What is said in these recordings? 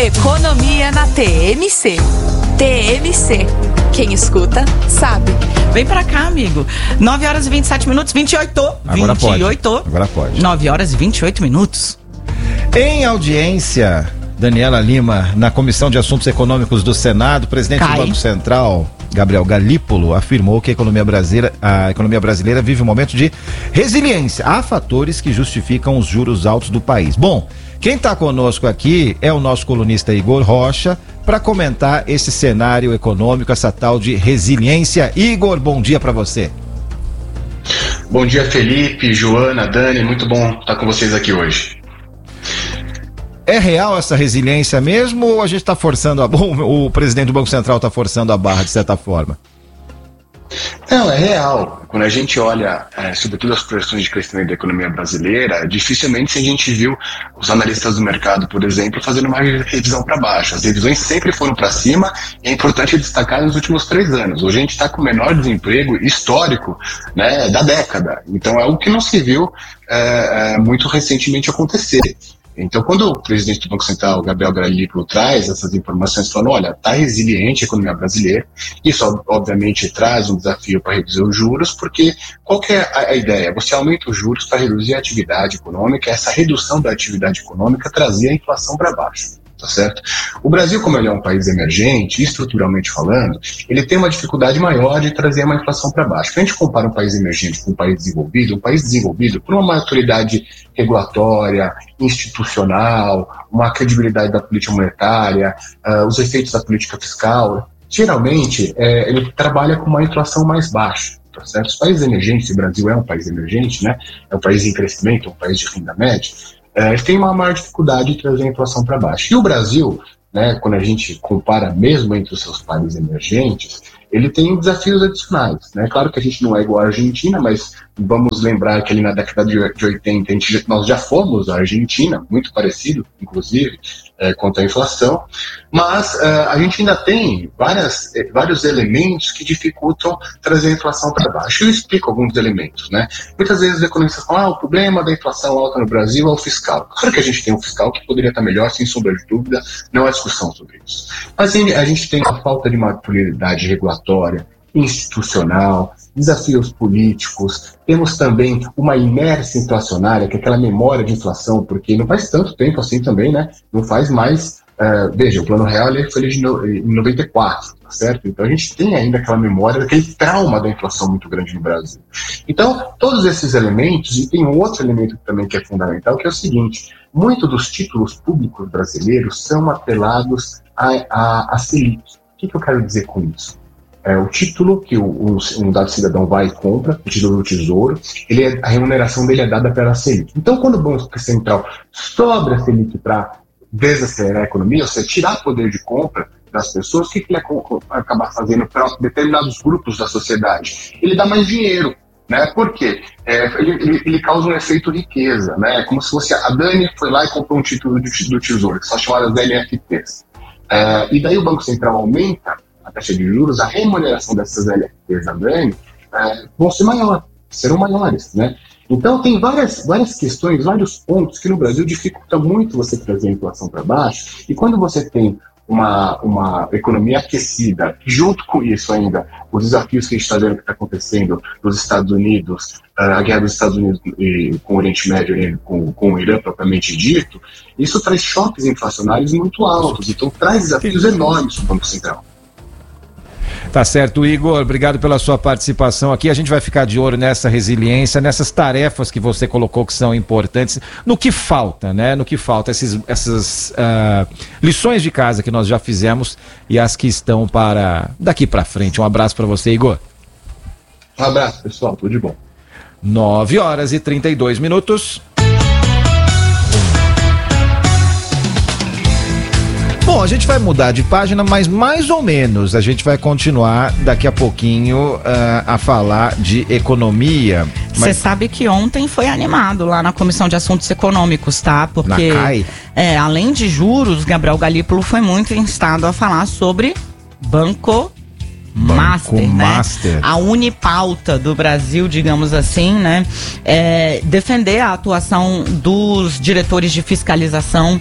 Economia na TMC. TMC. Quem escuta, sabe. Vem pra cá, amigo. 9 horas e 27 minutos, 28. Agora 28. pode. Agora pode. 9 horas e 28 minutos. Em audiência, Daniela Lima, na Comissão de Assuntos Econômicos do Senado, o presidente do Banco Central, Gabriel Galípolo, afirmou que a economia brasileira vive um momento de resiliência. Há fatores que justificam os juros altos do país. Bom, quem está conosco aqui é o nosso colunista Igor Rocha, para comentar esse cenário econômico, essa tal de resiliência. Igor, bom dia para você. Bom dia, Felipe, Joana, Dani, muito bom estar com vocês aqui hoje. É real essa resiliência mesmo ou a gente está forçando o presidente do Banco Central está forçando a barra de certa forma? Não, é real. Quando a gente olha, sobretudo as projeções de crescimento da economia brasileira, dificilmente a gente viu os analistas do mercado, por exemplo, fazendo uma revisão para baixo. As revisões sempre foram para cima e é importante destacar nos últimos 3 anos. Hoje a gente está com o menor desemprego histórico, né, da década. Então é algo que não se viu muito recentemente acontecer. Então, quando o presidente do Banco Central, Gabriel Galípolo, traz essas informações falando, olha, está resiliente a economia brasileira, isso obviamente traz um desafio para reduzir os juros, porque qual que é a ideia? Você aumenta os juros para reduzir a atividade econômica, essa redução da atividade econômica trazia a inflação para baixo. Tá certo? O Brasil, como ele é um país emergente, estruturalmente falando, ele tem uma dificuldade maior de trazer uma inflação para baixo. Quando a gente compara um país emergente com um país desenvolvido, por uma maturidade regulatória, institucional, uma credibilidade da política monetária, os efeitos da política fiscal, geralmente ele trabalha com uma inflação mais baixa. Tá certo? Os países emergentes, o Brasil é um país emergente, né? É um país em crescimento, é um país de renda média, tem uma maior dificuldade de trazer a inflação para baixo. E o Brasil, né, quando a gente compara mesmo entre os seus países emergentes, ele tem desafios adicionais. Né? Claro que a gente não é igual à Argentina, mas vamos lembrar que ali na década de 80 nós já fomos a Argentina, muito parecido, inclusive, quanto à inflação, mas a gente ainda tem vários elementos que dificultam trazer a inflação para baixo. Eu explico alguns elementos. Né? Muitas vezes os economistas falam o problema da inflação alta no Brasil é o fiscal. Claro que a gente tem um fiscal que poderia estar melhor, sem sombra de dúvida, não há discussão sobre isso. Mas a gente tem a falta de maturidade regulatória, institucional, desafios políticos, temos também uma inércia inflacionária, que é aquela memória de inflação, porque não faz tanto tempo assim também, né? Não faz mais, veja, o Plano Real ele foi em 94, tá certo? Então a gente tem ainda aquela memória, daquele trauma da inflação muito grande no Brasil. Então, todos esses elementos, e tem um outro elemento também que é fundamental, que é o seguinte, muitos dos títulos públicos brasileiros são atrelados à Selic. O que eu quero dizer com isso? O título que um dado cidadão vai e compra, o título do Tesouro, a remuneração dele é dada pela Selic. Então, quando o Banco Central sobe a Selic para desacelerar a economia, ou seja, tirar poder de compra das pessoas, o que ele acaba fazendo para determinados grupos da sociedade? Ele dá mais dinheiro. Né? Por quê? Ele causa um efeito riqueza. Né? É como se fosse a Dani foi lá e comprou um título do Tesouro, que são chamadas LFTs. E daí o Banco Central aumenta a taxa de juros, a remuneração dessas LFTs da Dani serão maiores, né? Então tem várias questões, vários pontos que no Brasil dificultam muito você trazer a inflação para baixo, e quando você tem uma economia aquecida, junto com isso ainda, os desafios que a gente está vendo que está acontecendo nos Estados Unidos, a guerra dos Estados Unidos com o Oriente Médio, com o Irã propriamente dito, isso traz choques inflacionários muito altos, então traz desafios enormes para o Banco Central. Tá certo, Igor, obrigado pela sua participação aqui. A gente vai ficar de olho nessa resiliência, nessas tarefas que você colocou que são importantes, no que falta, né? No que falta, essas lições de casa que nós já fizemos e as que estão para daqui para frente. Um abraço para você, Igor. Um abraço, pessoal, tudo de bom. 9 horas e 32 minutos. Bom, a gente vai mudar de página, mas mais ou menos a gente vai continuar daqui a pouquinho a falar de economia. Você sabe que ontem foi animado lá na Comissão de Assuntos Econômicos, tá? Porque, além de juros, Gabriel Galípolo foi muito instado a falar sobre Banco Master, né? A unipauta do Brasil, digamos assim, né? Defender a atuação dos diretores de fiscalização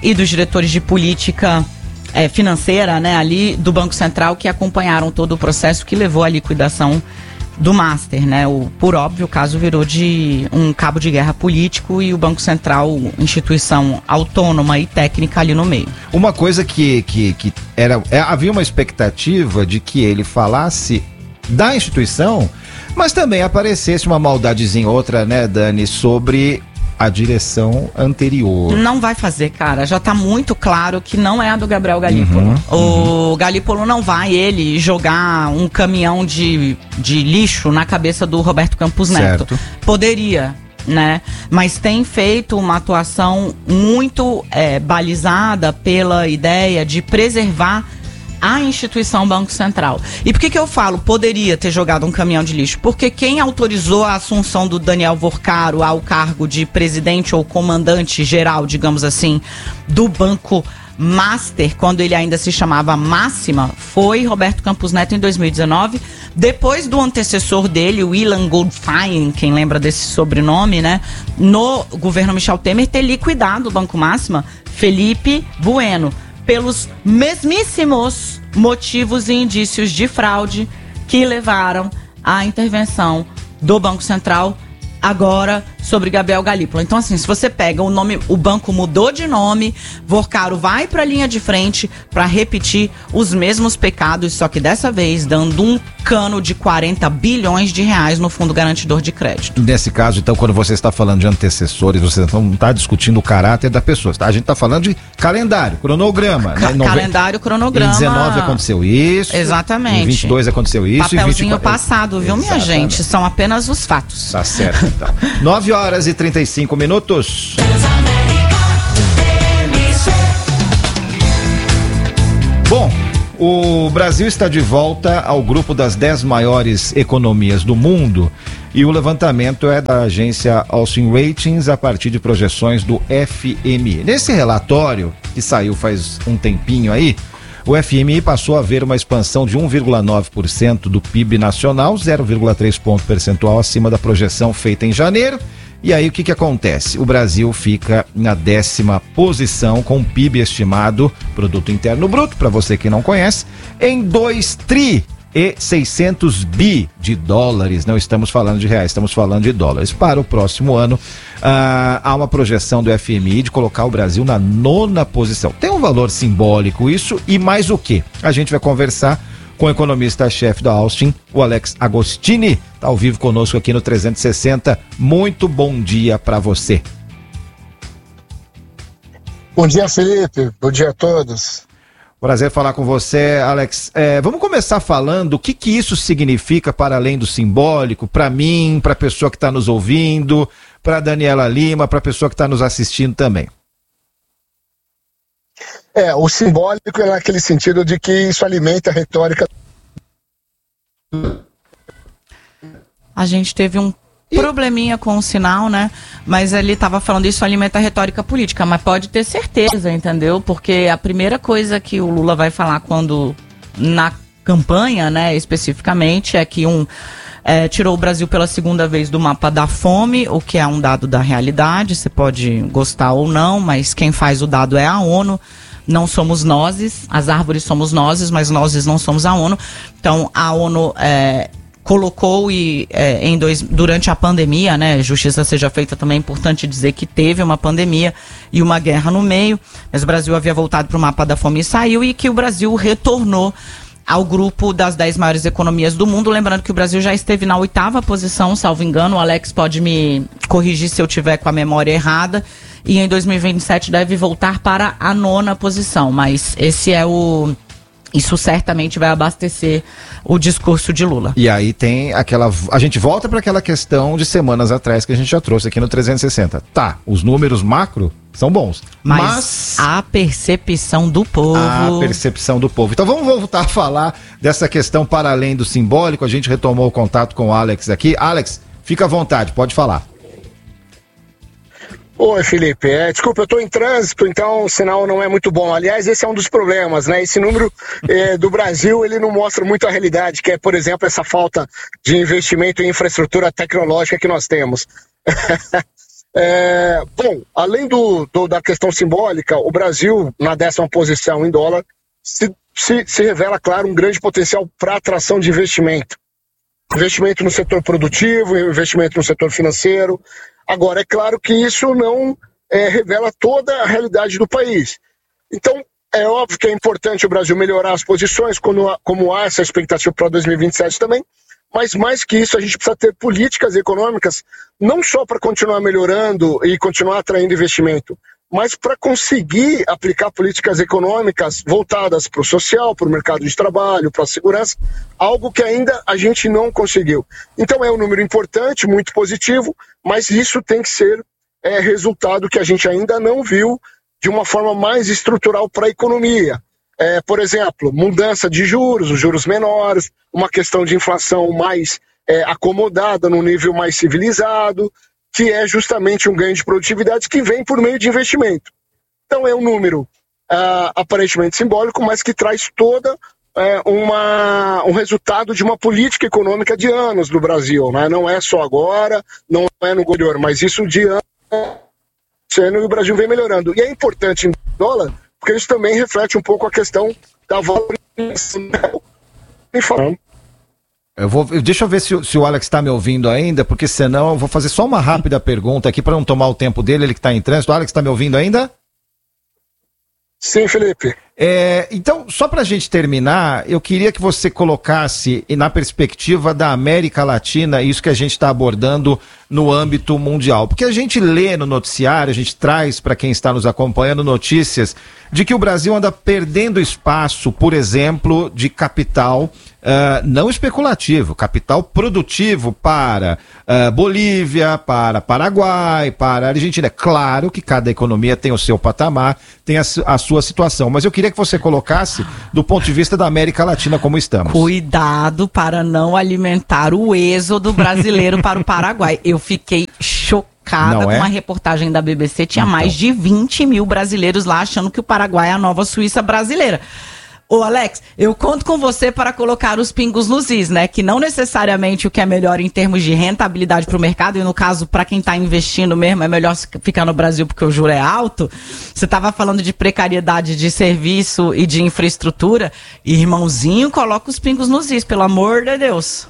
e dos diretores de política financeira, né, ali do Banco Central, que acompanharam todo o processo que levou à liquidação do Master, né? Por óbvio, o caso virou de um cabo de guerra político e o Banco Central, instituição autônoma e técnica ali no meio. Uma coisa que havia uma expectativa de que ele falasse da instituição, mas também aparecesse uma maldadezinha outra, né, Dani, sobre a direção anterior. Não vai fazer, cara. Já tá muito claro que não é a do Gabriel Galípolo. O Galípolo não vai, ele, jogar um caminhão de lixo na cabeça do Roberto Campos Neto. Certo. Poderia, né? Mas tem feito uma atuação muito balizada pela ideia de preservar a instituição Banco Central. E por que eu falo poderia ter jogado um caminhão de lixo? Porque quem autorizou a assunção do Daniel Vorcaro ao cargo de presidente ou comandante geral, digamos assim, do Banco Master, quando ele ainda se chamava Máxima, foi Roberto Campos Neto em 2019, depois do antecessor dele, o Ilan Goldfein, quem lembra desse sobrenome, né, no governo Michel Temer, ter liquidado o Banco Máxima, Felipe Bueno, pelos mesmíssimos motivos e indícios de fraude que levaram à intervenção do Banco Central agora sobre Gabriel Galípolo. Então, assim, se você pega o nome, o banco mudou de nome, Vorcaro vai para a linha de frente para repetir os mesmos pecados, só que dessa vez dando um cano de 40 bilhões de reais no Fundo Garantidor de Crédito. Nesse caso, então, quando você está falando de antecessores, você não está discutindo o caráter da pessoa, tá? A gente está falando de calendário, cronograma. Calendário, cronograma. Em 19 aconteceu isso. Exatamente. Em 22 aconteceu isso. Papelzinho e 24... passado, viu, minha gente? São apenas os fatos. Tá certo, então. 9h35. Bom, o Brasil está de volta ao grupo das 10 maiores economias do mundo e o levantamento é da agência Austin Ratings a partir de projeções do FMI. Nesse relatório, que saiu faz um tempinho aí, o FMI passou a ver uma expansão de 1,9% do PIB nacional, 0,3 ponto percentual acima da projeção feita em janeiro. E aí o que acontece? O Brasil fica na 10ª posição com um PIB estimado, Produto Interno Bruto, para você que não conhece, em 2,6 bi de dólares. Não estamos falando de reais, estamos falando de dólares. Para o próximo ano, há uma projeção do FMI de colocar o Brasil na 9ª posição. Tem um valor simbólico isso e mais o quê? A gente vai conversar com o economista-chefe da Austin, o Alex Agostini, está ao vivo conosco aqui no 360. Muito bom dia para você. Bom dia, Felipe. Bom dia a todos. Prazer falar com você, Alex. Vamos começar falando o que isso significa para além do simbólico, para mim, para a pessoa que está nos ouvindo, para a Daniela Lima, para a pessoa que está nos assistindo também. O simbólico é naquele sentido de que isso alimenta a retórica. A gente teve um probleminha com o sinal, né? Mas ele estava falando isso alimenta a retórica política, mas pode ter certeza, entendeu? Porque a primeira coisa que o Lula vai falar quando na campanha, né, especificamente, é que tirou o Brasil pela segunda vez do mapa da fome, o que é um dado da realidade, você pode gostar ou não, mas quem faz o dado é a ONU. Não somos nós, as árvores somos nós, mas nós não somos a ONU. Então, a ONU colocou durante a pandemia, né, justiça seja feita também, é importante dizer que teve uma pandemia e uma guerra no meio, mas o Brasil havia voltado para o mapa da fome e saiu, e que o Brasil retornou ao grupo das 10 maiores economias do mundo. Lembrando que o Brasil já esteve na 8ª posição, salvo engano, o Alex pode me corrigir se eu tiver com a memória errada, e em 2027 deve voltar para a 9ª posição, mas isso certamente vai abastecer o discurso de Lula. E aí tem a gente volta para aquela questão de semanas atrás que a gente já trouxe aqui no 360. Tá, os números macro são bons, mas a percepção do povo. A percepção do povo. Então vamos voltar a falar dessa questão para além do simbólico. A gente retomou o contato com o Alex aqui. Alex, fica à vontade, pode falar. Oi, Felipe. Desculpa, eu estou em trânsito, então o sinal não é muito bom. Aliás, esse é um dos problemas, né? Esse número do Brasil, ele não mostra muito a realidade, que é, por exemplo, essa falta de investimento em infraestrutura tecnológica que nós temos. Bom, além da questão simbólica, o Brasil, na 10ª posição em dólar, se revela, claro, um grande potencial para atração de investimento. Investimento no setor produtivo, investimento no setor financeiro. Agora, é claro que isso não revela toda a realidade do país. Então, é óbvio que é importante o Brasil melhorar as posições, como há essa expectativa para 2027 também, mas mais que isso, a gente precisa ter políticas econômicas, não só para continuar melhorando e continuar atraindo investimento, mas para conseguir aplicar políticas econômicas voltadas para o social, para o mercado de trabalho, para a segurança, algo que ainda a gente não conseguiu. Então é um número importante, muito positivo, mas isso tem que ser resultado que a gente ainda não viu de uma forma mais estrutural para a economia. Por exemplo, mudança de juros, os juros menores, uma questão de inflação mais acomodada, num nível mais civilizado, que é justamente um ganho de produtividade que vem por meio de investimento. Então é um número aparentemente simbólico, mas que traz toda um resultado de uma política econômica de anos no Brasil, né? Não é só agora, não é no governo, mas isso de anos, e o Brasil vem melhorando. E é importante em dólar, porque isso também reflete um pouco a questão da valorização. Deixa eu ver se o Alex está me ouvindo ainda, porque senão eu vou fazer só uma rápida pergunta aqui para não tomar o tempo dele, ele que está em trânsito. O Alex está me ouvindo ainda? Sim, Felipe. Então, só para a gente terminar, eu queria que você colocasse na perspectiva da América Latina isso que a gente está abordando no âmbito mundial. Porque a gente lê no noticiário, a gente traz para quem está nos acompanhando notícias de que o Brasil anda perdendo espaço, por exemplo, de capital não especulativo, capital produtivo para Bolívia, para Paraguai, para Argentina. É claro que cada economia tem o seu patamar, tem a sua situação, mas eu queria que você colocasse do ponto de vista da América Latina como estamos. Cuidado para não alimentar o êxodo brasileiro para o Paraguai. Eu fiquei chocada com uma reportagem da BBC, tinha mais de 20 mil brasileiros lá achando que o Paraguai é a nova Suíça brasileira. Ô Alex, eu conto com você para colocar os pingos nos is, né? Que não necessariamente o que é melhor em termos de rentabilidade para o mercado, e no caso, para quem está investindo mesmo, é melhor ficar no Brasil porque o juro é alto. Você estava falando de precariedade de serviço e de infraestrutura. Irmãozinho, coloca os pingos nos is, pelo amor de Deus.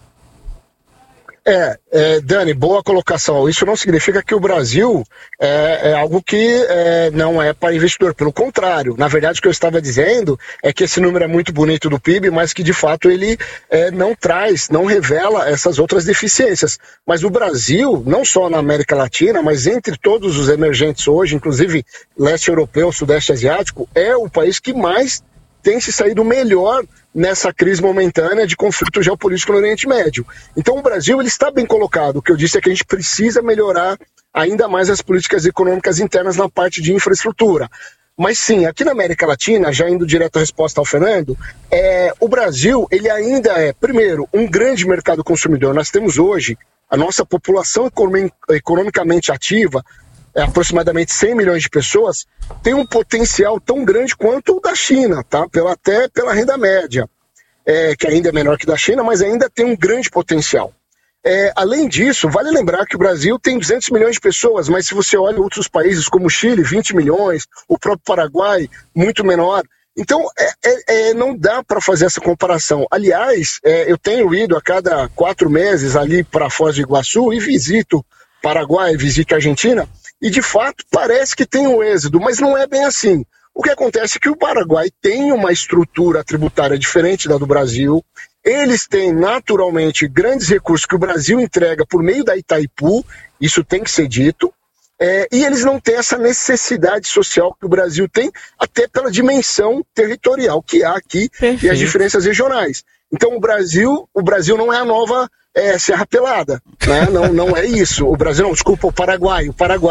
Dani, boa colocação. Isso não significa que o Brasil é algo que não é para investidor. Pelo contrário, na verdade o que eu estava dizendo é que esse número é muito bonito do PIB, mas que de fato ele não revela essas outras deficiências. Mas o Brasil, não só na América Latina, mas entre todos os emergentes hoje, inclusive leste europeu, sudeste asiático, é o país que mais tem se saído melhor nessa crise momentânea de conflito geopolítico no Oriente Médio. Então o Brasil ele está bem colocado. O que eu disse é que a gente precisa melhorar ainda mais as políticas econômicas internas na parte de infraestrutura. Mas sim, aqui na América Latina, já indo direto à resposta ao Fernando, o Brasil ele ainda é, primeiro, um grande mercado consumidor. Nós temos hoje a nossa população economicamente ativa, aproximadamente 100 milhões de pessoas, tem um potencial tão grande quanto o da China, tá? Até pela renda média, que ainda é menor que da China, mas ainda tem um grande potencial. Além disso, vale lembrar que o Brasil tem 200 milhões de pessoas, mas se você olha outros países como o Chile, 20 milhões, o próprio Paraguai, muito menor. Então, não dá para fazer essa comparação. Aliás, eu tenho ido a cada 4 meses ali para Foz do Iguaçu e visito Paraguai, visito a Argentina, e de fato parece que tem um êxodo, mas não é bem assim. O que acontece é que o Paraguai tem uma estrutura tributária diferente da do Brasil, eles têm naturalmente grandes recursos que o Brasil entrega por meio da Itaipu, isso tem que ser dito, e eles não têm essa necessidade social que o Brasil tem, até pela dimensão territorial que há aqui. Perfeito. E as diferenças regionais. Então o Brasil não é a nova Serra Pelada, né? Não é isso. O Brasil não, desculpa, o Paraguai.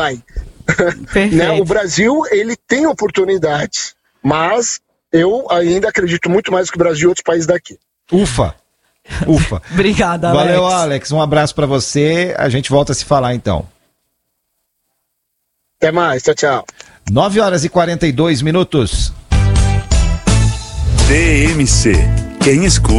Né? O Brasil, ele tem oportunidades, mas eu ainda acredito muito mais que o Brasil e outros países daqui. Ufa. Obrigada, Alex. Valeu, Alex. Um abraço para você. A gente volta a se falar então. Até mais. Tchau. 9h42. TMC. Quem escuta